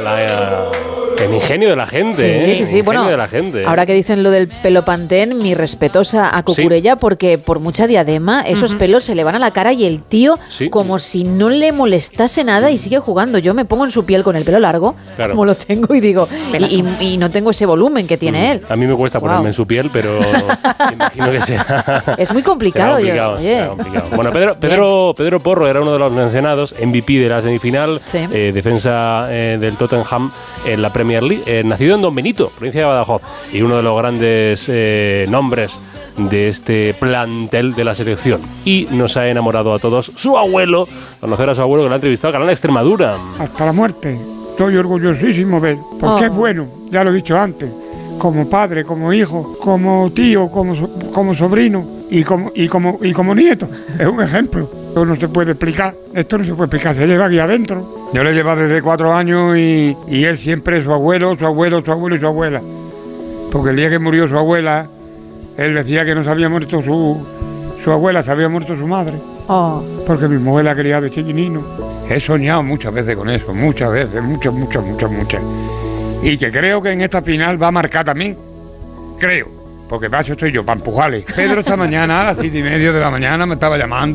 el ingenio de la gente. Sí. Bueno, de la gente. Ahora que dicen lo del pelo pantén, mi respetuosa a Cucurella, porque por mucha diadema esos pelos se le van a la cara y el tío como si no le molestase nada y sigue jugando. Yo me pongo en su piel con el pelo largo, como lo tengo, y digo, y no tengo ese volumen que tiene él. A mí me cuesta ponerme en su piel, pero imagino que sea... Es muy complicado. Será complicado. Bueno, Pedro Porro era uno de los mencionados, MVP de la semifinal, defensa del Tottenham en la Premier League, nacido en Don Benito, provincia de Badajoz, y uno de los grandes nombres de este plantel de la selección. Y nos ha enamorado a todos su abuelo, conocer a su abuelo que lo ha entrevistado al canal Extremadura. Hasta la muerte. Estoy orgullosísimo de él, porque es bueno, ya lo he dicho antes, como padre, como hijo, como tío, como sobrino y como nieto. Es un ejemplo. Esto no se puede explicar, se lleva aquí adentro. Yo le llevo desde 4 años y él siempre su abuelo y su abuela. Porque el día que murió su abuela, él decía que no se había muerto su abuela, se había muerto su madre. Porque mi mujer la quería de chiquinino. He soñado muchas veces con eso, muchas veces, muchas. Y que creo que en esta final va a marcar también. Creo. Porque para eso estoy yo, para empujarle. Pedro esta mañana a las 7:30 de la mañana me estaba llamando.